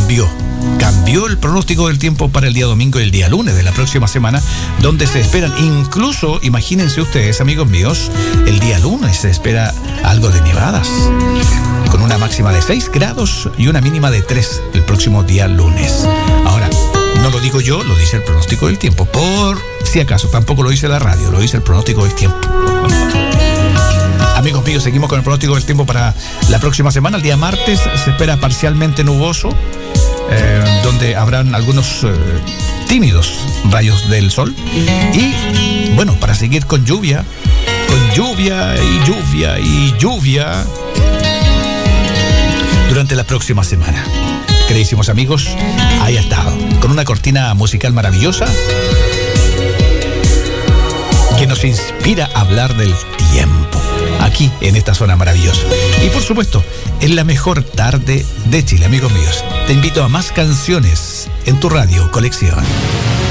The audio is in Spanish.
Cambió el pronóstico del tiempo para el día domingo y el día lunes de la próxima semana, donde se esperan, incluso, imagínense ustedes, amigos míos, el día lunes se espera algo de nevadas, con una máxima de 6 grados y una mínima de 3 el próximo día lunes. Ahora, no lo digo yo, lo dice el pronóstico del tiempo, por si acaso, tampoco lo dice la radio, lo dice el pronóstico del tiempo. Amigos míos, seguimos con el pronóstico del tiempo para la próxima semana. El día martes se espera parcialmente nuboso, donde habrán algunos tímidos rayos del sol. Y bueno, para seguir con lluvia durante la próxima semana. Queridísimos amigos, ahí ha estado, con una cortina musical maravillosa que nos inspira a hablar del tiempo, aquí en esta zona maravillosa. Y por supuesto, en la mejor tarde de Chile, amigos míos. Te invito a más canciones en tu radio colección.